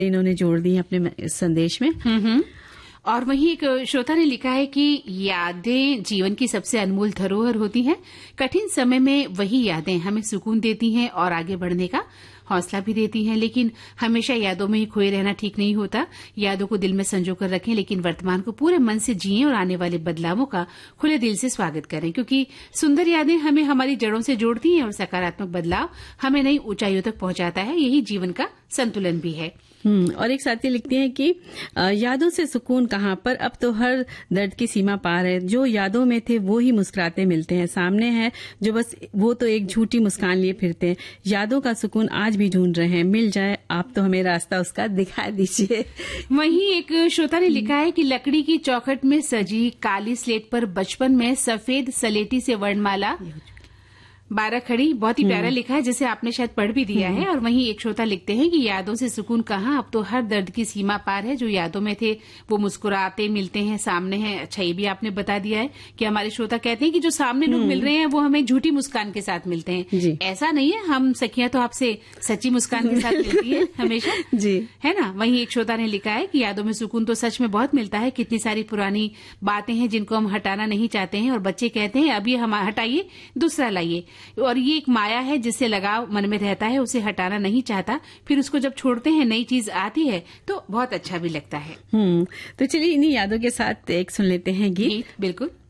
इन्होंने जोड़ दी अपने संदेश में। और वहीं एक श्रोता ने लिखा है कि यादें जीवन की सबसे अनमोल धरोहर होती हैं। कठिन समय में वही यादें हमें सुकून देती हैं और आगे बढ़ने का हौसला भी देती हैं। लेकिन हमेशा यादों में ही खोए रहना ठीक नहीं होता। यादों को दिल में संजो कर रखें, लेकिन वर्तमान को पूरे मन से जिएं और आने वाले बदलावों का खुले दिल से स्वागत करें, क्योंकि सुंदर यादें हमें हमारी जड़ों से जोड़ती हैं और सकारात्मक बदलाव हमें नई ऊंचाइयों तक पहुंचाता है। यही जीवन का संतुलन भी है। और एक साथी लिखती हैं कि यादों से सुकून कहाँ पर, अब तो हर दर्द की सीमा पार है। जो यादों में थे वो ही मुस्कुराते मिलते हैं, सामने है जो बस वो तो एक झूठी मुस्कान लिए फिरते हैं। यादों का सुकून आज भी ढूंढ रहे हैं, मिल जाए आप तो हमें रास्ता उसका दिखा दीजिए। वहीं एक श्रोता ने लिखा है कि लकड़ी की चौखट में सजी काली स्लेट पर बचपन में सफेद सलेटी से वर्णमाला 12 खड़ी, बहुत ही प्यारा लिखा है, जिसे आपने शायद पढ़ भी दिया है। और वहीं एक श्रोता लिखते हैं कि यादों से सुकून कहाँ, अब तो हर दर्द की सीमा पार है। जो यादों में थे वो मुस्कुराते मिलते हैं, सामने हैं। अच्छा, ये भी आपने बता दिया है कि हमारे श्रोता कहते हैं कि जो सामने लोग मिल रहे हैं वो हमें झूठी मुस्कान के साथ मिलते हैं। ऐसा नहीं है, हम सखियां तो आपसे सच्ची मुस्कान के साथ मिलती है हमेशा, जी है ना। वहीं एक श्रोता ने लिखा है कि यादों में सुकून तो सच में बहुत मिलता है। कितनी सारी पुरानी बातें हैं जिनको हम हटाना नहीं चाहते हैं, और बच्चे कहते हैं अब ये हम हटाइए, दूसरा लाइए। और ये एक माया है जिससे लगाव मन में रहता है, उसे हटाना नहीं चाहता। फिर उसको जब छोड़ते हैं नई चीज आती है तो बहुत अच्छा भी लगता है। तो चलिए इन्हीं यादों के साथ एक सुन लेते हैं गीत। बिल्कुल।